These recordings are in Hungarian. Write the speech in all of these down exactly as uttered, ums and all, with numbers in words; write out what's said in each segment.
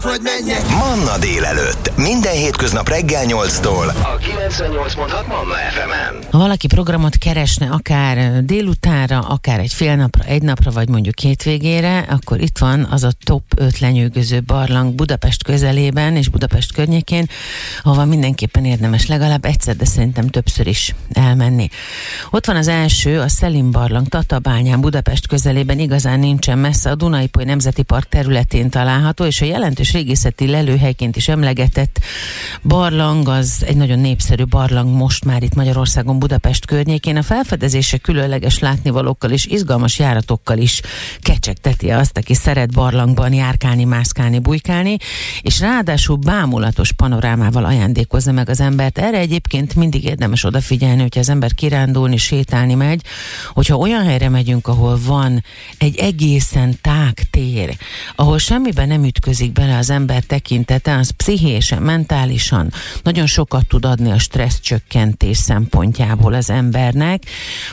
Hogy menjek. Manna délelőtt. Minden hétköznap reggel nyolctól a kilencvennyolc pont hat Manna ef emen. Ha valaki programot keresne akár délutánra, akár egy fél napra, egy napra, vagy mondjuk hétvégére, akkor itt van az a top öt lenyűgöző barlang Budapest közelében és Budapest környékén, ahova mindenképpen érdemes legalább egyszer, de szerintem többször is elmenni. Ott van az első, a Szelim barlang Tatabányán, Budapest közelében, igazán nincsen messze, a Duna-Ipoly Nemzeti Park területén található, és a jelentős régészeti lelőhelyként is emlegetett barlang, az egy nagyon népszerű barlang most már itt Magyarországon, Budapest környékén. A felfedezése különleges látnivalókkal és izgalmas járatokkal is kecsegteti azt, aki szeret barlangban járkálni, mászkálni, bujkálni, és ráadásul bámulatos panorámával ajándékozza meg az embert. Erre egyébként mindig érdemes odafigyelni, hogyha az ember kirándulni, sétálni megy, hogyha olyan helyre megyünk, ahol van egy egészen tág tér, ahol semmiben nem ütközik bele az ember tekintete, az pszichésen, mentálisan nagyon sokat tud adni a stresszcsökkentés szempontjából az embernek.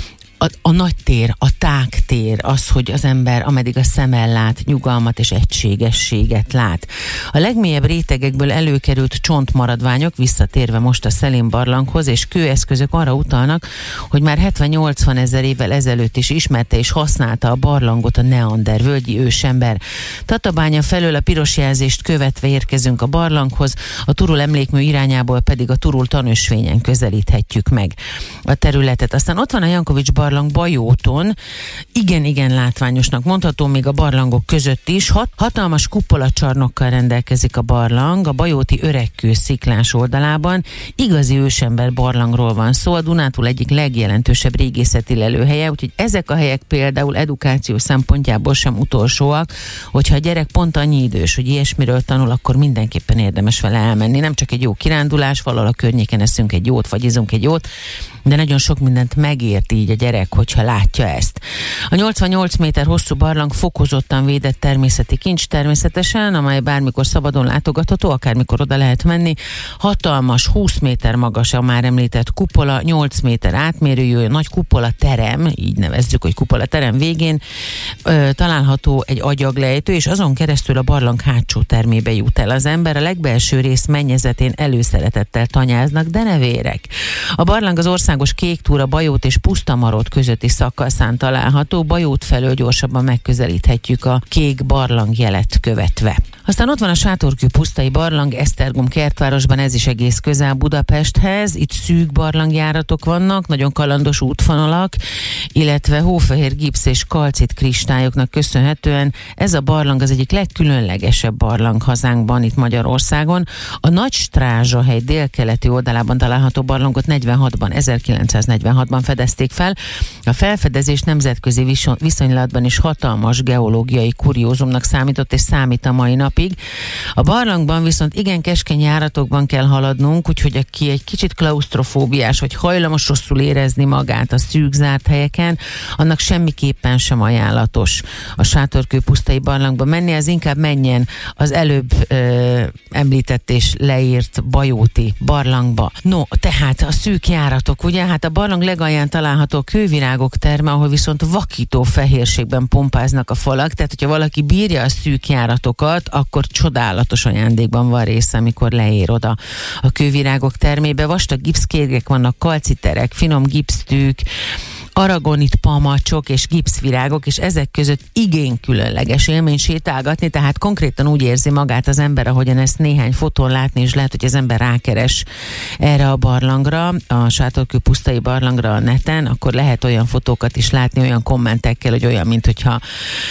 A, a nagy tér, a tágtér, az, hogy az ember ameddig a szemmel lát, nyugalmat és egységességet lát. A legmélyebb rétegekből előkerült csontmaradványok, visszatérve most a Szelim barlanghoz, és kőeszközök arra utalnak, hogy már hetven-nyolcvan ezer évvel ezelőtt is ismerte és használta a barlangot a neander völgyi ősember. Tatabánya felől a piros jelzést követve érkezünk a barlanghoz, a Turul emlékmű irányából pedig a Turul tanösvényen közelíthetjük meg a területet. Aztán ott van a Jankovics barlang Bajóton, igen-igen látványosnak mondható, még a barlangok között is. Hat, hatalmas kupolacsarnokkal rendelkezik a barlang, a bajóti öregkő sziklás oldalában. Igazi ősember barlangról van szó, a Dunátúl egyik legjelentősebb régészeti lelőhelye, úgyhogy ezek a helyek például edukáció szempontjából sem utolsóak, hogyha a gyerek pont annyi idős, hogy ilyesmiről tanul, akkor mindenképpen érdemes vele elmenni. Nem csak egy jó kirándulás, valahol a környéken eszünk egy jót, vagy izunk egy jót, de nagyon sok mindent megért így a gyerek, hogyha látja ezt. A nyolcvannyolc méter hosszú barlang fokozottan védett természeti kincs természetesen, amely bármikor szabadon látogatható, akármikor oda lehet menni. Hatalmas, húsz méter magas a már említett kupola, nyolc méter átmérőjű, nagy kupola terem, így nevezzük, hogy kupola terem végén ö, található egy agyaglejtő, és azon keresztül a barlang hátsó termébe jut el az ember. A legbelső rész mennyezetén előszeretettel tanyáznak, de ne vérek. A barlang az országos kék túra Bajót és Pusztamarott közötti szakaszán található, Bajót felől gyorsabban megközelíthetjük a kék barlang jelet követve. Aztán ott van a Sátorkő pusztai barlang Esztergom kertvárosban, ez is egész közel Budapesthez, itt szűk barlangjáratok vannak, nagyon kalandos útvonalak, illetve hófehér gipsz és kalcit kristályoknak köszönhetően ez a barlang az egyik legkülönlegesebb barlang hazánkban, itt Magyarországon. A Nagy Strázsahely délkeleti oldalában található barlangot negyvenhatban, ezerkilencszáznegyvenhatban fedezték fel. A felfedezés nemzetközi viszonylatban is hatalmas geológiai kuriózumnak számított, és számít a mai napig. A barlangban viszont igen keskeny járatokban kell haladnunk, úgyhogy aki egy kicsit klausztrofóbiás, vagy hajlamos rosszul érezni magát a szűk zárt helyeken, annak semmiképpen sem ajánlatos a Sátorkő pusztai barlangba menni, az inkább menjen az előbb ö, említett és leírt bajóti barlangba. No, tehát a szűk járatok, ugye, hát a barlang legalján található kővirágok terme, ahol viszont vakító fehérségben pompáznak a falak, tehát hogyha valaki bírja a szűk járatokat, akkor csodálatos ajándékban van része, amikor leér oda a kővirágok termébe. Vastag gipszkérgek vannak, kalciterek, finom gipsztűk, aragonit pamacsok és gipszvirágok, és ezek között igen különleges élmény sétálgatni, tehát konkrétan úgy érzi magát az ember, ahogyan ezt néhány fotón látni, és lehet, hogy az ember rákeres erre a barlangra, a Sátorkő pusztai barlangra a neten, akkor lehet olyan fotókat is látni, olyan kommentekkel, hogy olyan, mint hogyha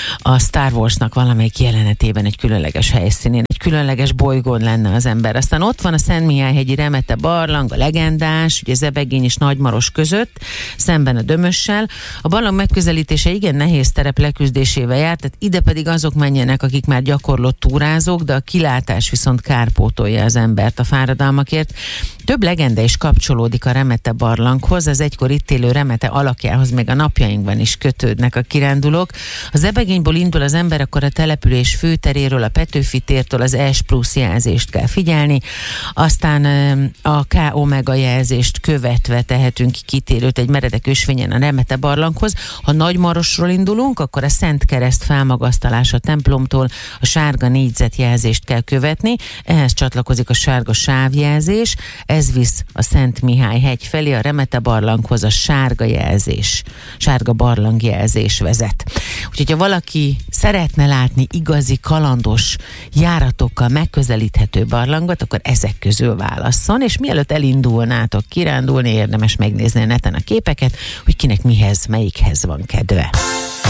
a Star Warsnak valamelyik jelenetében egy különleges helyszínén, egy különleges bolygón lenne az ember. Aztán ott van a Szentmihályhegyi Remete barlang, a legendás, ugye Zebegény és Nagymaros között, szemben a Dömös. A barlang megközelítése igen nehéz terep leküzdésével jár, tehát ide pedig azok menjenek, akik már gyakorlott túrázók, de a kilátás viszont kárpótolja az embert a fáradalmakért. Több legenda is kapcsolódik a Remete barlanghoz, az egykor itt élő Remete alakjához még a napjainkban is kötődnek a kirándulók. Az Zebegényből indul az ember, akkor a település főteréről, a Petőfi tértől az az S plusz jelzést kell figyelni, aztán a K omega jelzést követve tehetünk ki kitérőt egy meredek ösvényen a Remete barlanghoz. Ha Nagymarosról indulunk, akkor a Szent Kereszt felmagasztalása templomtól a sárga négyzet jelzést kell követni, ehhez csatlakozik a sárga sávjelzés, ez visz a Szent Mihály hegy felé, a Remete barlanghoz a sárga jelzés, sárga barlangjelzés vezet. Úgyhogy ha valaki szeretne látni igazi kalandos járatokkal megközelíthető barlangot, akkor ezek közül válasszon, és mielőtt elindulnátok kirándulni, érdemes megnézni a neten a képeket, hogy kinek mihez, melyikhez van kedve.